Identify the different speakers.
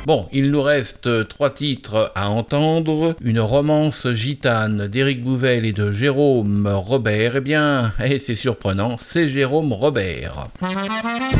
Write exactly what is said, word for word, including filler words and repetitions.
Speaker 1: Bon, il nous reste trois titres à entendre. Une romance gitane d'Éric Bouvel et de Jérôme Robert. Eh bien, et c'est surprenant, c'est Jérôme Robert.